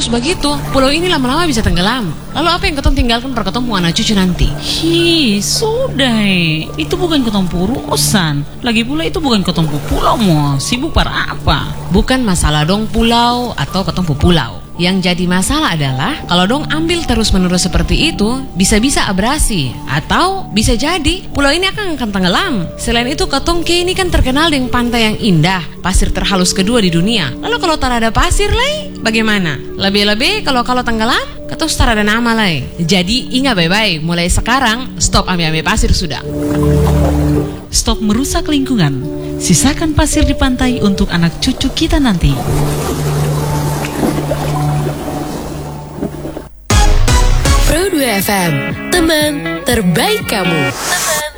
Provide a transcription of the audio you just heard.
terus begitu, pulau ini lama-lama bisa tenggelam. Lalu apa yang ketong tinggalkan per ketong anak cucu nanti? Sudah itu bukan ketong urusan. Lagi pula itu bukan ketong pulau mo. Sibuk para apa? Bukan masalah dong pulau atau ketong pulau. Yang jadi masalah adalah kalau dong ambil terus-menerus seperti itu, bisa-bisa abrasi atau bisa jadi pulau ini akan tenggelam. Selain itu, ketong ini kan terkenal dengan pantai yang indah, pasir terhalus kedua di dunia. Lalu kalau tak ada pasir lagi, bagaimana? Lebih-lebih kalau tenggelam, ketong tak ada nama lagi. Jadi ingat baik-baik, mulai sekarang stop ambil pasir sudah. Stop merusak lingkungan. Sisakan pasir di pantai untuk anak cucu kita nanti. Pro 2 FM, teman terbaik kamu.